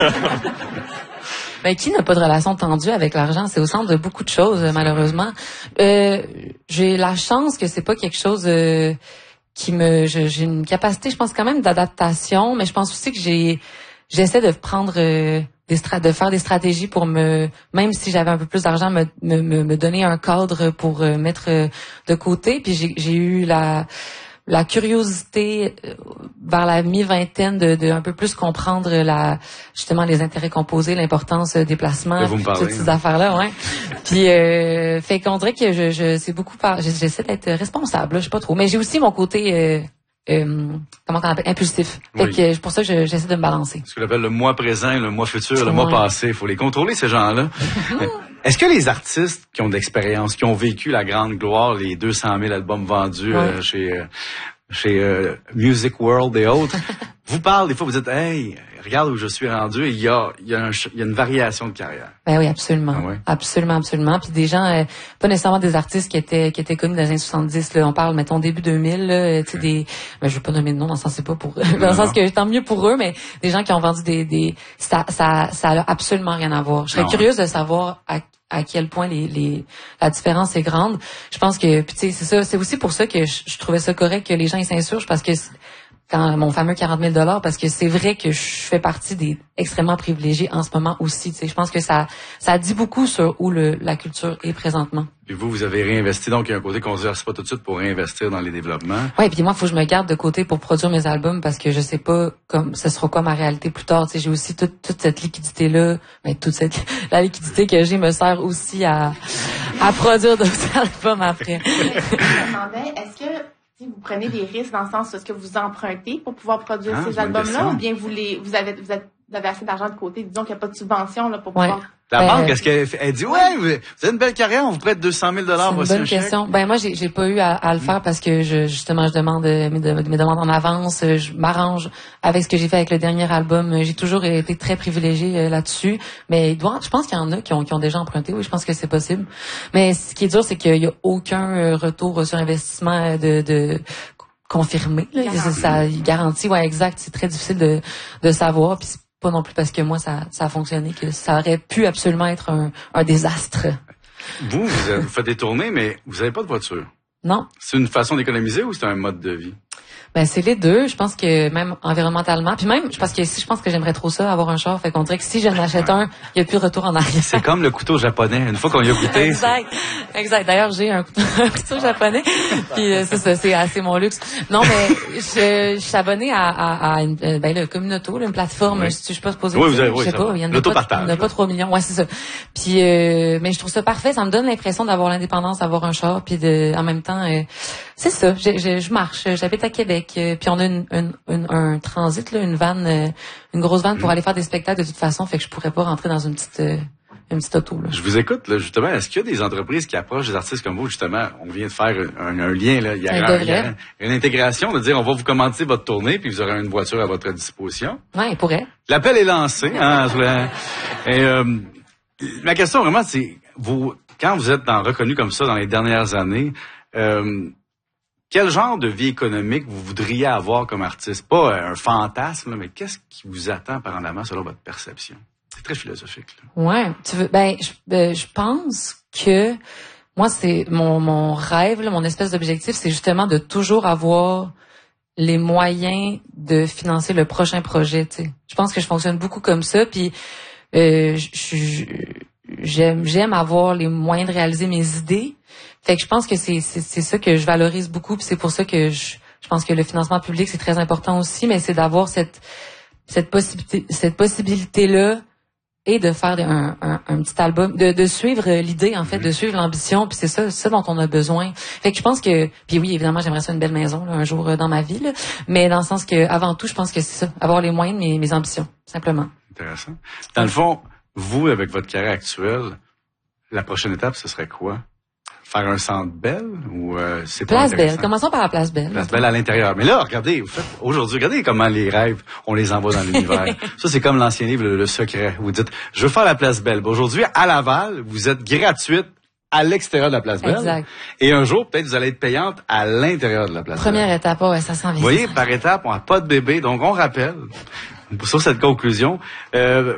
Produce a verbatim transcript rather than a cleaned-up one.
Ben, qui n'a pas de relation tendue avec l'argent? C'est au centre de beaucoup de choses, malheureusement. Euh, j'ai la chance que c'est pas quelque chose euh, qui me... je- j'ai une capacité, je pense, quand même d'adaptation, mais je pense aussi que j'ai j'essaie de prendre... Euh, des stra- de faire des stratégies pour me... Même si j'avais un peu plus d'argent, me, me, me me donner un cadre pour euh, mettre euh, de côté. Puis j'ai, j'ai eu la... la curiosité euh, vers la mi-vingtaine de, de un peu plus comprendre la justement les intérêts composés, l'importance des placements, toutes ces affaires-là, ouais. Puis euh, fait qu'on dirait que je, je c'est beaucoup par, j'essaie d'être responsable, là, je sais pas trop, mais j'ai aussi mon côté euh, euh, comment on appelle, impulsif. Fait Oui. que c'est pour ça que je, j'essaie de me balancer. Ce qu'on appelle le mois présent, le mois futur, le Ouais. mois passé. Il faut les contrôler, ces gens-là. Est-ce que les artistes qui ont de l'expérience, qui ont vécu la grande gloire, les deux cent mille albums vendus Ouais. euh, chez euh, chez euh, Music World et autres, vous parlent des fois, vous dites, hey, regarde où je suis rendu, il y a il y a, un, il y a une variation de carrière. Ben oui, absolument. Ah ouais? Absolument, absolument. Puis des gens, euh, pas nécessairement des artistes qui étaient qui étaient connus dans les années soixante-dix, là. On parle, mettons, début deux mille, là, tu sais, des... Ben, je veux pas nommer de nom, dans le sens, c'est pas pour... dans le sens que tant mieux pour eux, mais des gens qui ont vendu des... des ça, ça, ça a absolument rien à voir. Je serais Ah ouais. curieuse de savoir à à quel point les, les la différence est grande. Je pense que, puis tu sais, c'est ça, c'est aussi pour ça que je, je trouvais ça correct que les gens ils s'insurgent, parce que quand mon fameux quarante mille dollars, parce que c'est vrai que je fais partie des extrêmement privilégiés en ce moment aussi. Tu sais, je pense que ça ça dit beaucoup sur où le, la culture est présentement. Puis vous, vous avez réinvesti, donc il y a un côté qu'on se verse pas tout de suite pour réinvestir dans les développements. Ouais, puis moi, il faut que je me garde de côté pour produire mes albums, parce que je sais pas comme ce sera quoi ma réalité plus tard. Tu sais, j'ai aussi toute toute cette liquidité là, mais toute cette la liquidité que j'ai me sert aussi à à produire d'autres albums après. Je me demandais, est-ce que si vous prenez des risques dans le sens où est-ce que vous empruntez pour pouvoir produire Ah, ces c'est une bonne albums-là, question. ou bien vous les vous avez vous êtes vous avez assez d'argent de côté, disons qu'il n'y a pas de subvention là pour Ouais. pouvoir. La Ben, banque, est-ce qu'elle elle dit, ouais, vous avez une belle carrière, on vous prête deux cent mille dollars, C'est une voici bonne un chèque. question. Ben moi, j'ai j'ai pas eu à, à le faire parce que je justement je demande euh, mes, de- mes demandes en avance. euh, Je m'arrange avec ce que j'ai fait avec le dernier album. Euh, J'ai toujours été très privilégiée euh, là-dessus. Mais il doit, je pense qu'il y en a qui ont qui ont déjà emprunté. Oui, je pense que c'est possible. Mais ce qui est dur, c'est qu'il y a aucun euh, retour sur investissement euh, de, de confirmé. Là. Garanti. Ça garantit, ouais, exact. C'est très difficile de de savoir. Puis c'est pas non plus parce que moi ça ça a fonctionné que ça aurait pu absolument être un, un désastre. Vous, vous, avez- vous faites des tournées, mais vous n'avez pas de voiture. Non. C'est une façon d'économiser ou c'est un mode de vie? Ben c'est les deux. Je pense que même environnementalement, puis même parce que si je pense que j'aimerais trop ça avoir un char, fait qu'on dirait que si j'en achète un, il y a plus de retour en arrière. C'est comme le couteau japonais. Une fois qu'on y a goûté, Exact, exact. D'ailleurs, j'ai un couteau, un couteau japonais, puis euh, c'est ça, c'est assez mon luxe. Non, mais je, je suis abonnée à, à, à une, euh, ben le Communauto, là, une plateforme. Oui. Je, je sais pas supposé. Oui, vous dire, avez- oui, je sais ça pas. va. Il y en a L'autopartage, pas, il y en a là. pas trois millions. Ouais, c'est ça. Puis, euh, mais je trouve ça parfait. Ça me donne l'impression d'avoir l'indépendance, d'avoir un char, puis de, en même temps, euh, c'est ça. Je, je, je marche. J'habite à Québec, euh, puis on a une, une, une- un transit, là, une vanne, euh, une grosse vanne pour aller faire des spectacles de toute façon. Fait que je pourrais pas rentrer dans une petite, euh, une petite auto. Là. je vous écoute, là, justement. Est-ce qu'il y a des entreprises qui approchent des artistes comme vous, justement? On vient de faire un, un lien, là. Il y a, Ça un- devrait. il y a une intégration de dire, on va vous commenter votre tournée, puis vous aurez une voiture à votre disposition. Ouais, il pourrait. L'appel est lancé, hein, sur la- et, euh, ma question, vraiment, c'est, vous, quand vous êtes dans, reconnu comme ça dans les dernières années, euh, quel genre de vie économique vous voudriez avoir comme artiste? Pas euh, un fantasme, là, mais qu'est-ce qui vous attend par en avant selon votre perception? C'est très philosophique, là. Ouais, tu veux, ben, je, ben, je pense que moi, c'est mon, mon rêve, là, mon espèce d'objectif, c'est justement de toujours avoir les moyens de financer le prochain projet, tu sais. Je pense que je fonctionne beaucoup comme ça, puis euh, je- je- j'aime j'aime avoir les moyens de réaliser mes idées. Fait que je pense que c'est c'est c'est ça que je valorise beaucoup, puis c'est pour ça que je je pense que le financement public c'est très important aussi, mais c'est d'avoir cette cette possibilité cette possibilité là et de faire un, un, un petit album, de, de suivre l'idée en fait, de suivre l'ambition, puis c'est ça, c'est ça dont on a besoin. Fait que je pense que, puis oui, évidemment, j'aimerais ça une belle maison là, un jour euh, dans ma vie, là, mais dans le sens que, avant tout, je pense que c'est ça, avoir les moyens de mes, mes ambitions, simplement. Intéressant. Dans le fond, vous, avec votre carrière actuelle, la prochaine étape, ce serait quoi? Faire un centre Bell ou euh, c'est pas Place Belle, intéressant? commençons par la Place Belle. Place Belle à l'intérieur. Mais là, regardez, vous faites aujourd'hui, regardez comment les rêves, on les envoie dans l'univers. Ça, c'est comme l'ancien livre, le, le secret. Vous dites, je veux faire la Place Belle. Ben, aujourd'hui, à Laval, vous êtes gratuite à l'extérieur de la Place Belle. Exact. Et un jour, peut-être, vous allez être payante à l'intérieur de la Place Première Belle. étape, ouais, ça s'en vient. Vous voyez, par étape, on n'a pas de bébé, donc on rappelle, sur cette conclusion, euh,